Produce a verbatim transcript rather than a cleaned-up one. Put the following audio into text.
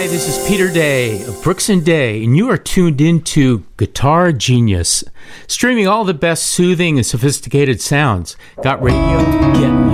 Hi, this is Peter Day of Brooks and Day, and you are tuned into Guitar Genius, streaming all the best soothing and sophisticated sounds. Got radio? Get